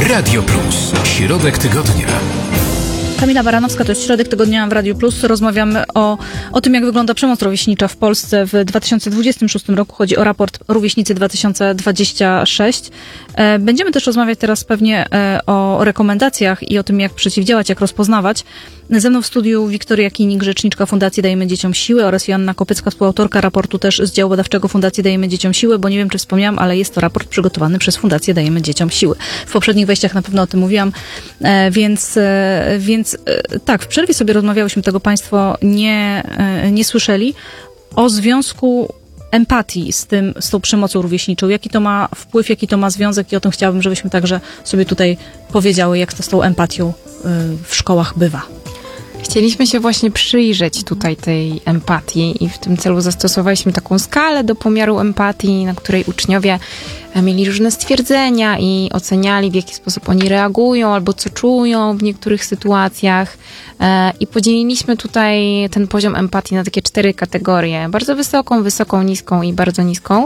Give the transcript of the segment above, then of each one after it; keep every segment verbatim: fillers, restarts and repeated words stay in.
Radio Plus. Środek tygodnia. Kamila Baranowska, to jest Środek Tygodnia w Radiu Plus. Rozmawiamy o, o tym, jak wygląda przemoc rówieśnicza w Polsce w dwa tysiące dwudziestym szóstym roku. Chodzi o raport Rówieśnicy dwa tysiące dwudziesty szósty. Będziemy też rozmawiać teraz pewnie o rekomendacjach i o tym, jak przeciwdziałać, jak rozpoznawać. Ze mną w studiu Wiktoria Kinik, rzeczniczka Fundacji Dajemy Dzieciom Siły, oraz Joanna Kopycka, współautorka raportu też z działu badawczego Fundacji Dajemy Dzieciom Siły, bo nie wiem, czy wspomniałam, ale jest to raport przygotowany przez Fundację Dajemy Dzieciom Siły. W poprzednich wejściach na pewno o tym mówiłam, więc, więc tak, w przerwie sobie rozmawiałyśmy, tego Państwo nie, nie słyszeli, o związku empatii z tym, z tą przemocą rówieśniczą. Jaki to ma wpływ, jaki to ma związek, i o tym chciałabym, żebyśmy także sobie tutaj powiedziały, jak to z tą empatią w szkołach bywa. Chcieliśmy się właśnie przyjrzeć tutaj tej empatii i w tym celu zastosowaliśmy taką skalę do pomiaru empatii, na której uczniowie mieli różne stwierdzenia i oceniali, w jaki sposób oni reagują albo co czują w niektórych sytuacjach. I podzieliliśmy tutaj ten poziom empatii na takie cztery kategorie. Bardzo wysoką, wysoką, niską i bardzo niską.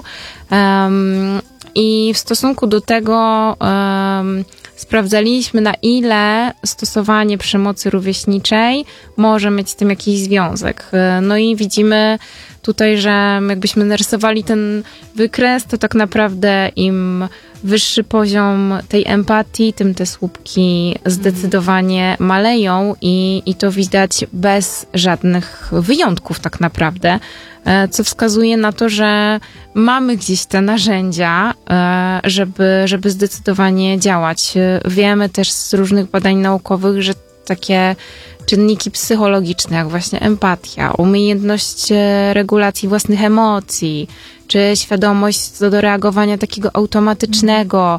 I w stosunku do tego um, sprawdzaliśmy, na ile stosowanie przemocy rówieśniczej może mieć z tym jakiś związek. No i widzimy tutaj, że jakbyśmy narysowali ten wykres, to tak naprawdę im wyższy poziom tej empatii, tym te słupki zdecydowanie maleją i, i to widać bez żadnych wyjątków tak naprawdę, co wskazuje na to, że mamy gdzieś te narzędzia, żeby, żeby zdecydowanie działać. Wiemy też z różnych badań naukowych, że takie czynniki psychologiczne, jak właśnie empatia, umiejętność regulacji własnych emocji, czy świadomość co do reagowania takiego automatycznego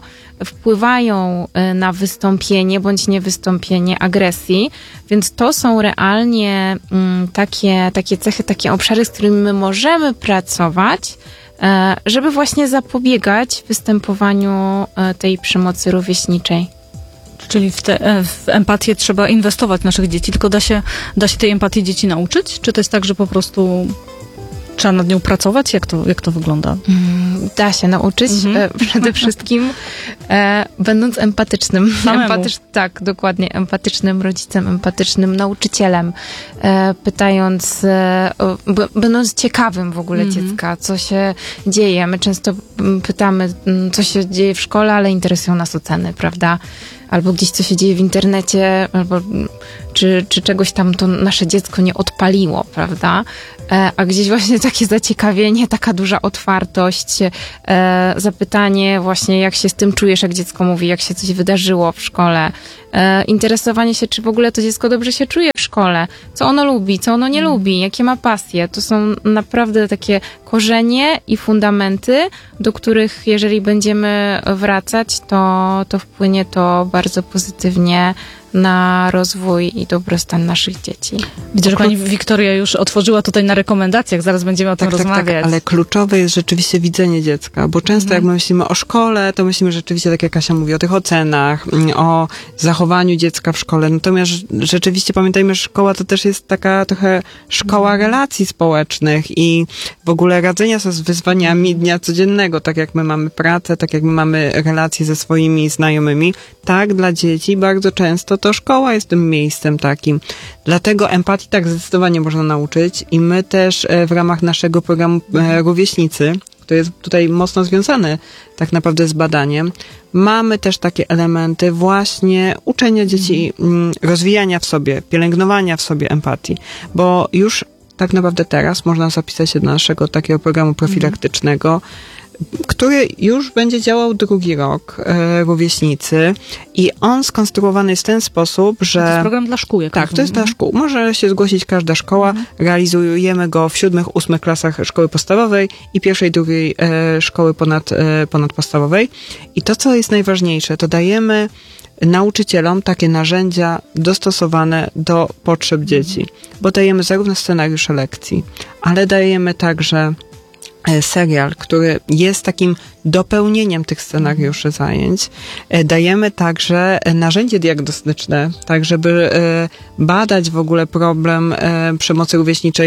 wpływają na wystąpienie bądź niewystąpienie agresji, więc to są realnie takie, takie cechy, takie obszary, z którymi my możemy pracować, żeby właśnie zapobiegać występowaniu tej przemocy rówieśniczej. Czyli w, te, w empatię trzeba inwestować w naszych dzieci, tylko da się, da się tej empatii dzieci nauczyć? Czy to jest tak, że po prostu trzeba nad nią pracować? Jak to, jak to wygląda? Da się nauczyć. Mhm. Przede wszystkim e, będąc empatycznym. Empatycz, tak, dokładnie. Empatycznym rodzicem, empatycznym nauczycielem. E, pytając, e, b, będąc ciekawym w ogóle mhm. dziecka, co się dzieje. My często pytamy, co się dzieje w szkole, ale interesują nas oceny, prawda? Albo gdzieś co się dzieje w internecie, albo czy, czy czegoś tam to nasze dziecko nie odpaliło, prawda? E, a gdzieś właśnie takie zaciekawienie, taka duża otwartość, e, zapytanie właśnie, jak się z tym czujesz, jak dziecko mówi, jak się coś wydarzyło w szkole. E, interesowanie się, czy w ogóle to dziecko dobrze się czuje w szkole, co ono lubi, co ono nie hmm. lubi, jakie ma pasje. To są naprawdę takie korzenie i fundamenty, do których jeżeli będziemy wracać, to, to wpłynie to bardzo pozytywnie na rozwój i dobrostan naszych dzieci. Widzę, że pani Wiktoria już otworzyła tutaj na rekomendacjach, zaraz będziemy o tym tak, rozmawiać. Tak, tak, ale kluczowe jest rzeczywiście widzenie dziecka, bo często mhm. jak my myślimy o szkole, to myślimy rzeczywiście, tak jak Kasia mówi, o tych ocenach, o zachowaniu dziecka w szkole. Natomiast rzeczywiście pamiętajmy, że szkoła to też jest taka trochę szkoła relacji społecznych i w ogóle radzenia sobie z wyzwaniami dnia codziennego, tak jak my mamy pracę, tak jak my mamy relacje ze swoimi znajomymi, tak dla dzieci bardzo często to szkoła jest tym miejscem takim. Dlatego empatii tak zdecydowanie można nauczyć i my też w ramach naszego programu Rówieśnicy, który jest tutaj mocno związany tak naprawdę z badaniem, mamy też takie elementy właśnie uczenia dzieci, rozwijania w sobie, pielęgnowania w sobie empatii, bo już tak naprawdę teraz można zapisać się do naszego takiego programu profilaktycznego, który już będzie działał drugi rok, e, Rówieśnicy, i on skonstruowany jest w ten sposób, że... To jest program dla szkół, jak Tak, rozumiem. To jest dla szkół. Może się zgłosić każda szkoła. Mhm. Realizujemy go w siódmych, ósmych klasach szkoły podstawowej i pierwszej, drugiej e, szkoły ponad, e, ponadpodstawowej. I to, co jest najważniejsze, to dajemy nauczycielom takie narzędzia dostosowane do potrzeb dzieci, bo dajemy zarówno scenariusze lekcji, ale dajemy także serial, który jest takim dopełnieniem tych scenariuszy zajęć. Dajemy także narzędzie diagnostyczne, tak żeby badać w ogóle problem przemocy rówieśniczej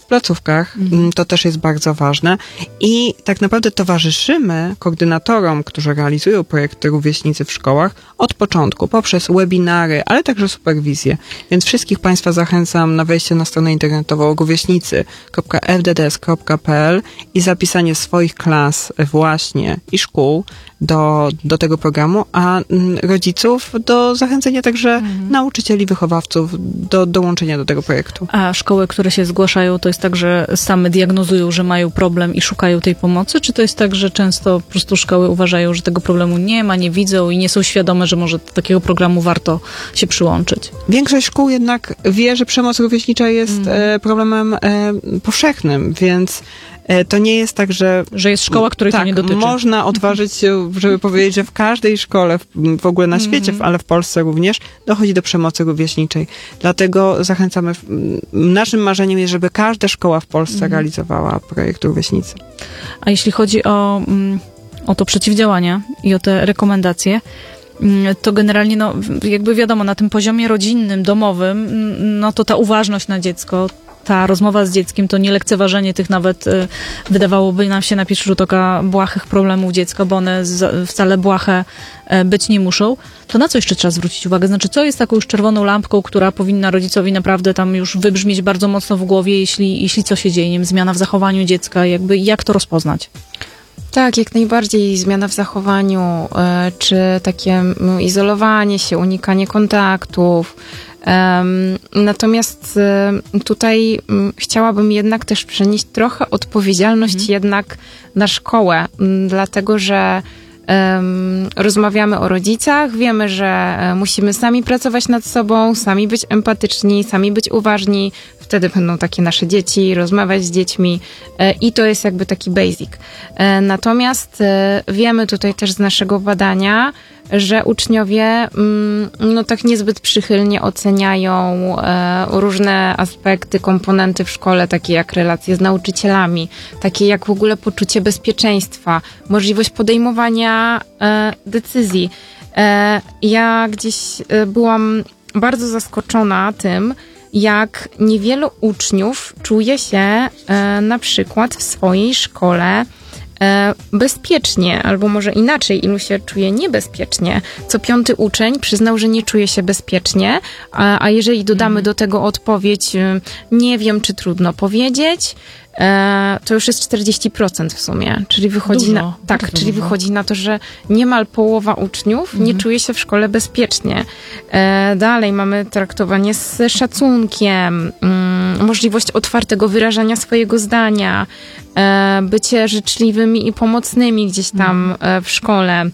w placówkach, Mhm. to też jest bardzo ważne. I tak naprawdę towarzyszymy koordynatorom, którzy realizują projekty Rówieśnicy w szkołach od początku, poprzez webinary, ale także superwizję. Więc wszystkich Państwa zachęcam na wejście na stronę internetową rówieśnicy kropka f d d s kropka p l i zapisanie swoich klas właśnie i szkół do, do tego programu, a mm, rodziców do zachęcenia także nauczycieli, wychowawców do dołączenia do tego projektu. A szkoły, które się zgłaszają, to jest tak, że same diagnozują, że mają problem i szukają tej pomocy? Czy to jest tak, że często po prostu szkoły uważają, że tego problemu nie ma, nie widzą i nie są świadome, że może do takiego programu warto się przyłączyć? Większość szkół jednak wie, że przemoc rówieśnicza jest e, problemem e, powszechnym, więc e, to nie jest tak, że... Że jest szkoła, której tak, to nie dotyczy. można odważyć się, żeby powiedzieć, że w każdej szkole, w, w ogóle na świecie, Mhm. ale w Polsce również, dochodzi do przemocy rówieśniczej. Dlatego zachęcamy, naszym marzeniem jest, żeby każda szkoła w Polsce Mhm. realizowała projekt Rówieśnicy. A jeśli chodzi o, mm, o to przeciwdziałanie i o te rekomendacje, mm, to generalnie, no, jakby wiadomo, na tym poziomie rodzinnym, domowym, mm, no to ta uważność na dziecko, ta rozmowa z dzieckiem, to nie lekceważenie tych nawet, y, wydawałoby nam się na pierwszy rzut oka, błahych problemów dziecka, bo one z, wcale błahe e, być nie muszą. To na co jeszcze trzeba zwrócić uwagę? Znaczy, co jest taką już czerwoną lampką, która powinna rodzicowi naprawdę tam już wybrzmieć bardzo mocno w głowie, jeśli, jeśli co się dzieje, nie wiem, zmiana w zachowaniu dziecka, jakby jak to rozpoznać? Tak, jak najbardziej zmiana w zachowaniu, e, czy takie mm, izolowanie się, unikanie kontaktów. Em, Natomiast e, tutaj mm, chciałabym jednak też przenieść trochę odpowiedzialność jednak na szkołę, m, dlatego że em, rozmawiamy o rodzicach, wiemy, że e, musimy sami pracować nad sobą, sami być empatyczni, sami być uważni, wtedy będą takie nasze dzieci, rozmawiać z dziećmi e, i to jest jakby taki basic. E, Natomiast e, wiemy tutaj też z naszego badania, że uczniowie mm, no tak niezbyt przychylnie oceniają e, różne aspekty, komponenty w szkole, takie jak relacje z nauczycielami, takie jak w ogóle poczucie bezpieczeństwa, możliwość podejmowania e, decyzji. E, ja gdzieś e, byłam bardzo zaskoczona tym, jak niewielu uczniów czuje się e, na przykład w swojej szkole e, bezpiecznie, albo może inaczej, ilu się czuje niebezpiecznie. Co piąty uczeń przyznał, że nie czuje się bezpiecznie, a, a jeżeli dodamy do tego odpowiedź e, nie wiem, czy trudno powiedzieć, e, to już jest czterdzieści procent w sumie. Czyli wychodzi Dużo. na, tak, Bardzo czyli dużo. wychodzi na to, że niemal połowa uczniów nie czuje się w szkole bezpiecznie. E, dalej mamy traktowanie z szacunkiem, mm, możliwość otwartego wyrażania swojego zdania, e, bycie życzliwymi i pomocnymi gdzieś tam e, w szkole,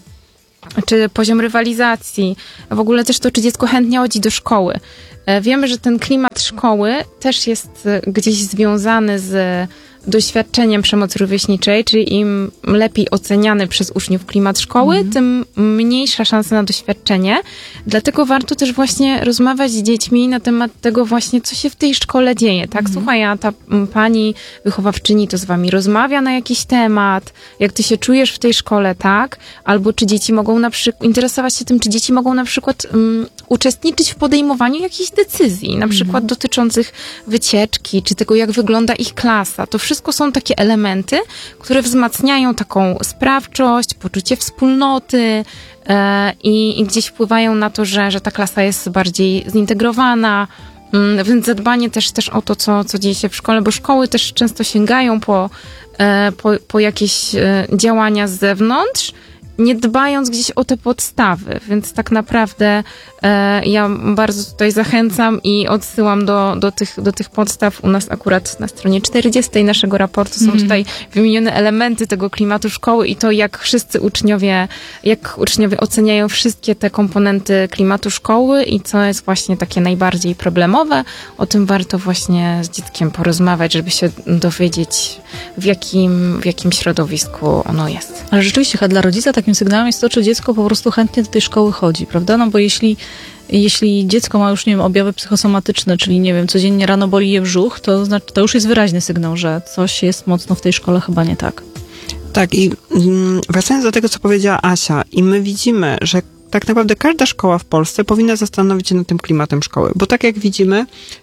czy poziom rywalizacji, w ogóle też to, czy dziecko chętnie chodzi do szkoły. E, Wiemy, że ten klimat szkoły też jest e, gdzieś związany z doświadczeniem przemocy rówieśniczej, czyli im lepiej oceniany przez uczniów klimat szkoły, Mhm. tym mniejsza szansa na doświadczenie. Dlatego warto też właśnie rozmawiać z dziećmi na temat tego właśnie, co się w tej szkole dzieje, tak? Słuchaj, a ta m, pani wychowawczyni to z wami rozmawia na jakiś temat, jak ty się czujesz w tej szkole, tak? Albo czy dzieci mogą na przykład interesować się tym, czy dzieci mogą na przykład um, uczestniczyć w podejmowaniu jakichś decyzji, na przykład dotyczących wycieczki, czy tego, jak wygląda ich klasa. To wszystko są takie elementy, które wzmacniają taką sprawczość, poczucie wspólnoty e, i, i gdzieś wpływają na to, że, że ta klasa jest bardziej zintegrowana. Mm, Więc zadbanie też, też o to, co, co dzieje się w szkole, bo szkoły też często sięgają po, e, po, po jakieś e, działania z zewnątrz, nie dbając gdzieś o te podstawy, więc tak naprawdę e, ja bardzo tutaj zachęcam i odsyłam do, do, tych, do tych podstaw. U nas akurat na stronie czterdziestej naszego raportu są tutaj wymienione elementy tego klimatu szkoły i to, jak wszyscy uczniowie, jak uczniowie oceniają wszystkie te komponenty klimatu szkoły i co jest właśnie takie najbardziej problemowe. O tym warto właśnie z dzieckiem porozmawiać, żeby się dowiedzieć, w jakim, w jakim środowisku ono jest. Ale rzeczywiście chyba dla rodzica takim sygnałem jest to, czy dziecko po prostu chętnie do tej szkoły chodzi, prawda? No bo jeśli, jeśli dziecko ma już, nie wiem, objawy psychosomatyczne, czyli, nie wiem, codziennie rano boli je brzuch, to znaczy, to już jest wyraźny sygnał, że coś jest mocno w tej szkole chyba nie tak. Tak, i mm, wracając do tego, co powiedziała Asia, i my widzimy, że tak naprawdę każda szkoła w Polsce powinna zastanowić się nad tym klimatem szkoły, bo tak jak widzimy,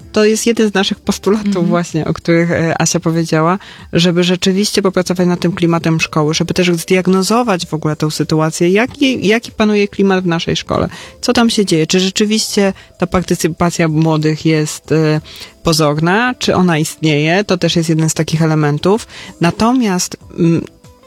to jest jeden z naszych postulatów mm. właśnie, o których Asia powiedziała, żeby rzeczywiście popracować nad tym klimatem szkoły, żeby też zdiagnozować w ogóle tę sytuację, jaki, jaki panuje klimat w naszej szkole, co tam się dzieje, czy rzeczywiście ta partycypacja młodych jest y, pozorna, czy ona istnieje, to też jest jeden z takich elementów. Natomiast y,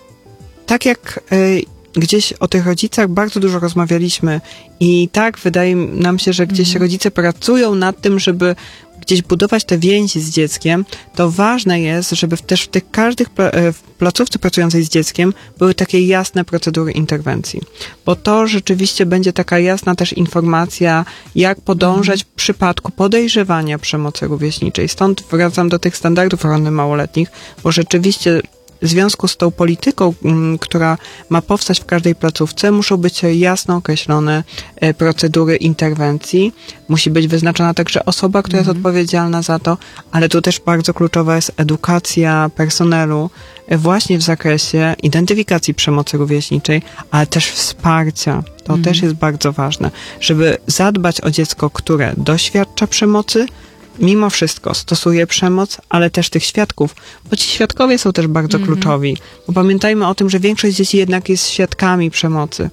tak jak y, gdzieś o tych rodzicach bardzo dużo rozmawialiśmy i tak wydaje nam się, że gdzieś mm. rodzice pracują nad tym, żeby gdzieś budować te więzi z dzieckiem, to ważne jest, żeby też w tych każdych w placówce pracującej z dzieckiem były takie jasne procedury interwencji. Bo to rzeczywiście będzie taka jasna też informacja, jak podążać mm. w przypadku podejrzewania przemocy rówieśniczej. Stąd wracam do tych standardów ochrony małoletnich, bo rzeczywiście w związku z tą polityką, m, która ma powstać w każdej placówce, muszą być jasno określone e, procedury interwencji. Musi być wyznaczona także osoba, która mm-hmm. jest odpowiedzialna za to, ale tu też bardzo kluczowa jest edukacja personelu e, właśnie w zakresie identyfikacji przemocy rówieśniczej, ale też wsparcia. To mm-hmm. też jest bardzo ważne, żeby zadbać o dziecko, które doświadcza przemocy, mimo wszystko stosuje przemoc, ale też tych świadków, bo ci świadkowie są też bardzo mm-hmm. kluczowi. Bo pamiętajmy o tym, że większość dzieci jednak jest świadkami przemocy.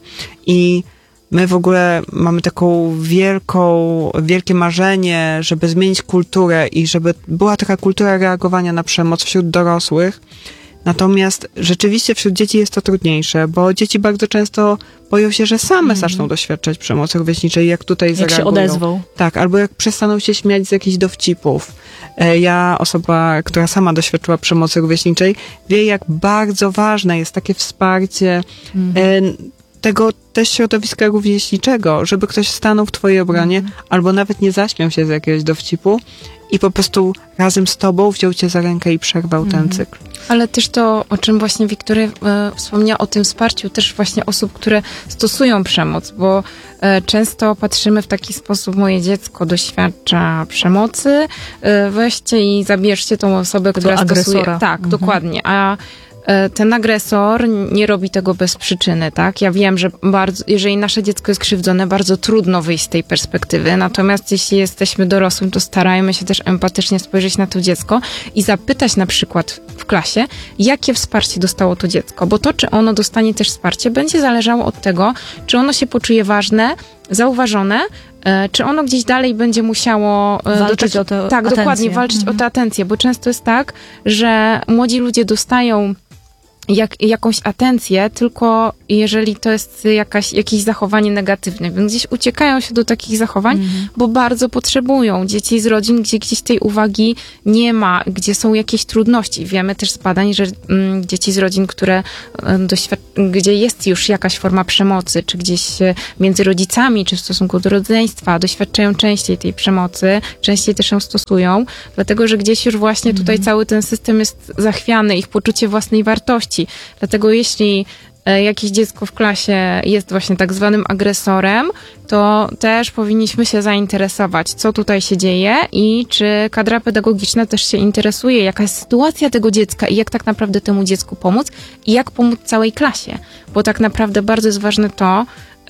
I my w ogóle mamy taką wielką, wielkie marzenie, żeby zmienić kulturę i żeby była taka kultura reagowania na przemoc wśród dorosłych. Natomiast rzeczywiście wśród dzieci jest to trudniejsze, bo dzieci bardzo często boją się, że same mm. zaczną doświadczać przemocy rówieśniczej, jak tutaj jak zareagują. Jak się odezwą. Tak, albo jak przestaną się śmiać z jakichś dowcipów. Ja, osoba, która sama doświadczyła przemocy rówieśniczej, wie, jak bardzo ważne jest takie wsparcie mm. tego też środowiska rówieśniczego, żeby ktoś stanął w twojej obronie, mm. albo nawet nie zaśmiał się z jakiegoś dowcipu i po prostu razem z tobą wziął cię za rękę i przerwał mm. ten cykl. Ale też to, o czym właśnie Wiktoria e, wspomniała, o tym wsparciu też właśnie osób, które stosują przemoc, bo e, często patrzymy w taki sposób, moje dziecko doświadcza przemocy, e, weźcie i zabierzcie tą osobę, która Tego stosuje... agresora. Tak, mhm. dokładnie. A ten agresor nie robi tego bez przyczyny, tak? Ja wiem, że bardzo, jeżeli nasze dziecko jest krzywdzone, bardzo trudno wyjść z tej perspektywy, natomiast jeśli jesteśmy dorosłym, to starajmy się też empatycznie spojrzeć na to dziecko i zapytać na przykład w klasie, jakie wsparcie dostało to dziecko, bo to, czy ono dostanie też wsparcie, będzie zależało od tego, czy ono się poczuje ważne, zauważone, czy ono gdzieś dalej będzie musiało walczyć o tę Tak, atencję. dokładnie, walczyć mhm. o tę atencję, bo często jest tak, że młodzi ludzie dostają Jak, jakąś atencję, tylko jeżeli to jest jakaś, jakieś zachowanie negatywne, więc gdzieś uciekają się do takich zachowań, mm. bo bardzo potrzebują. Dzieci z rodzin, gdzie gdzieś tej uwagi nie ma, gdzie są jakieś trudności. Wiemy też z badań, że mm, dzieci z rodzin, które doświad- gdzie jest już jakaś forma przemocy, czy gdzieś między rodzicami, czy w stosunku do rodzeństwa, doświadczają częściej tej przemocy, częściej też ją stosują, dlatego, że gdzieś już właśnie mm. tutaj cały ten system jest zachwiany, ich poczucie własnej wartości. Dlatego jeśli jakieś dziecko w klasie jest właśnie tak zwanym agresorem, to też powinniśmy się zainteresować, co tutaj się dzieje i czy kadra pedagogiczna też się interesuje, jaka jest sytuacja tego dziecka i jak tak naprawdę temu dziecku pomóc i jak pomóc całej klasie. Bo tak naprawdę bardzo jest ważne to,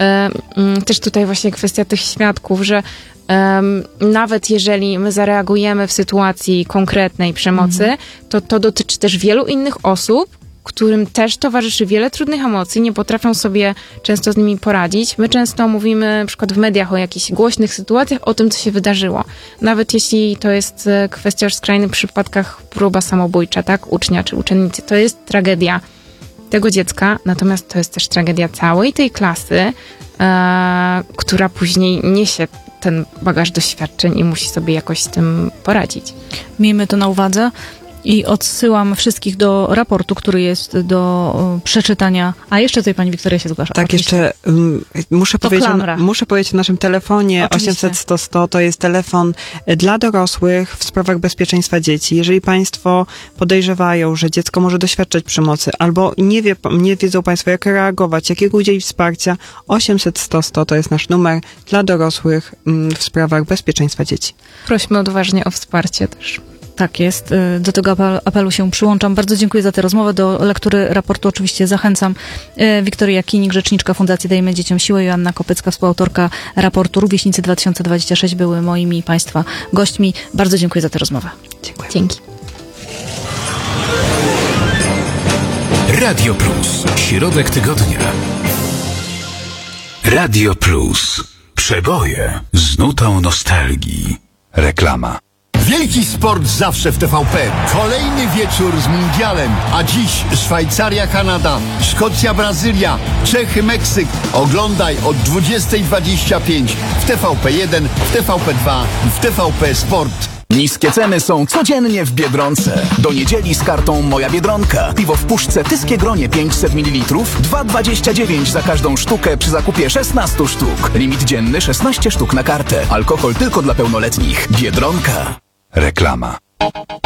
yy, też tutaj właśnie kwestia tych świadków, że Um, nawet jeżeli my zareagujemy w sytuacji konkretnej przemocy, mhm. to to dotyczy też wielu innych osób, którym też towarzyszy wiele trudnych emocji, nie potrafią sobie często z nimi poradzić. My często mówimy na przykład w mediach o jakichś głośnych sytuacjach, o tym, co się wydarzyło. Nawet jeśli to jest kwestia już w skrajnych przypadkach próba samobójcza, tak, ucznia czy uczennicy. To jest tragedia tego dziecka, natomiast to jest też tragedia całej tej klasy, e, która później niesie ten bagaż doświadczeń i musi sobie jakoś z tym poradzić. Miejmy to na uwadze. I odsyłam wszystkich do raportu, który jest do przeczytania. A jeszcze tutaj pani Wiktoria się zgłasza. Tak, oczywiście. jeszcze um, muszę, powiedzieć o, muszę powiedzieć o naszym telefonie Oczywiście. osiemset sto sto. To jest telefon dla dorosłych w sprawach bezpieczeństwa dzieci. Jeżeli państwo podejrzewają, że dziecko może doświadczać przemocy albo nie, wie, nie wiedzą państwo, jak reagować, jakiego udzielić wsparcia, osiemset sto sto to jest nasz numer dla dorosłych um, w sprawach bezpieczeństwa dzieci. Prośmy odważnie o wsparcie też. Tak jest. Do tego apel, apelu się przyłączam. Bardzo dziękuję za tę rozmowę. Do lektury raportu oczywiście zachęcam. Wiktoria Kinik, rzeczniczka Fundacji Dajemy Dzieciom Siłę, Joanna Kopycka, współautorka raportu Rówieśnicy dwa tysiące dwadzieścia sześć były moimi Państwa gośćmi. Bardzo dziękuję za tę rozmowę. Dziękuję. Dzięki. Radio Plus. Środek tygodnia. Radio Plus. Przeboje z nutą nostalgii. Reklama. Wielki sport zawsze w T V P. Kolejny wieczór z mundialem. A dziś Szwajcaria, Kanada, Szkocja, Brazylia, Czechy, Meksyk. Oglądaj od dwudziestej dwadzieścia pięć w T V P jeden, w T V P dwa i w T V P Sport. Niskie ceny są codziennie w Biedronce. Do niedzieli z kartą Moja Biedronka. Piwo w puszce Tyskie Gronie pięćset mililitrów, dwa dwadzieścia dziewięć za każdą sztukę przy zakupie szesnaście sztuk. Limit dzienny szesnaście sztuk na kartę. Alkohol tylko dla pełnoletnich. Biedronka. Reklama.